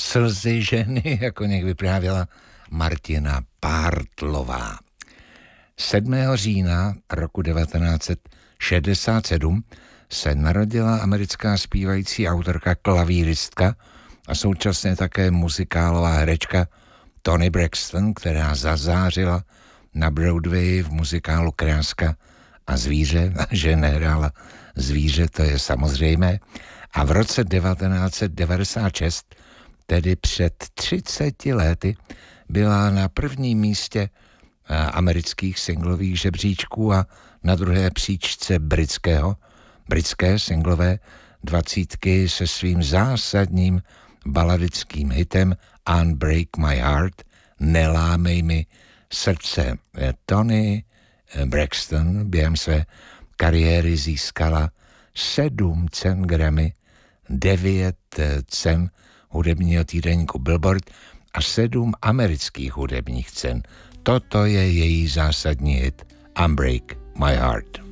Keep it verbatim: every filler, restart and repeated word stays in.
slzy ženy, jak o nich vyprávěla Martina Pártlová. sedmého října roku devatenáct set šedesát sedm se narodila americká zpívající autorka, klavíristka a současně také muzikálová herečka Toni Braxton, která zazářila na Broadwayi v muzikálu Kráska a zvíře, a že nehrála zvíře, to je samozřejmé. A v roce devatenáct set devadesát šest, tedy před třiceti lety, byla na prvním místě amerických singlových žebříčků a na druhé příčce britského, britské singlové dvacítky se svým zásadním baladickým hitem Unbreak My Heart, Nelámej mi srdce. Toni Braxton během své kariéry získala sedm cen Grammy, devět cen hudebního týdeníku Billboard a sedm amerických hudebních cen. Toto je její zásadní hit Unbreak My Heart.